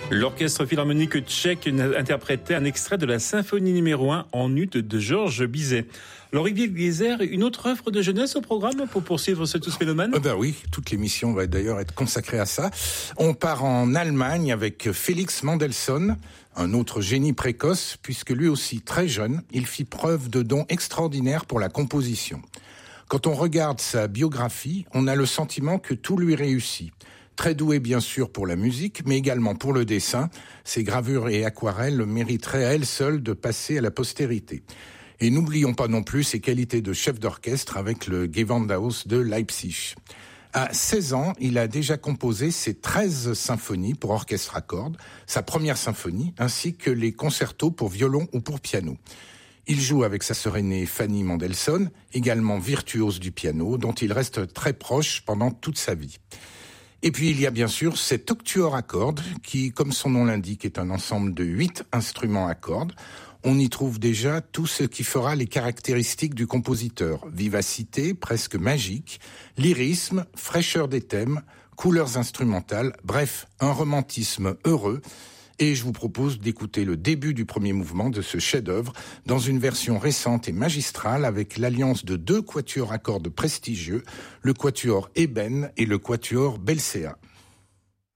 L'orchestre philharmonique tchèque interprétait un extrait de la symphonie numéro 1 en ut de Georges Bizet. Olivier Geyser, une autre œuvre de jeunesse au programme pour poursuivre ce tous phénomène ? Oui, toute l'émission va d'ailleurs être consacrée à ça. On part en Allemagne avec Félix Mendelssohn, un autre génie précoce, puisque lui aussi très jeune, il fit preuve de dons extraordinaires pour la composition. Quand on regarde sa biographie, on a le sentiment que tout lui réussit. Très doué bien sûr pour la musique, mais également pour le dessin. Ses gravures et aquarelles mériteraient à elles seules de passer à la postérité. Et n'oublions pas non plus ses qualités de chef d'orchestre avec le Gewandhaus de Leipzig. À 16 ans, il a déjà composé ses 13 symphonies pour orchestre à cordes, sa première symphonie, ainsi que les concertos pour violon ou pour piano. Il joue avec sa sœur aînée Fanny Mendelssohn, également virtuose du piano, dont il reste très proche pendant toute sa vie. Et puis il y a bien sûr cet octuor à cordes qui, comme son nom l'indique, est un ensemble de 8 instruments à cordes. On y trouve déjà tout ce qui fera les caractéristiques du compositeur. Vivacité presque magique, lyrisme, fraîcheur des thèmes, couleurs instrumentales, bref, un romantisme heureux. Et je vous propose d'écouter le début du premier mouvement de ce chef-d'œuvre dans une version récente et magistrale avec l'alliance de 2 quatuors à cordes prestigieux, le quatuor Eben et le quatuor Belsea.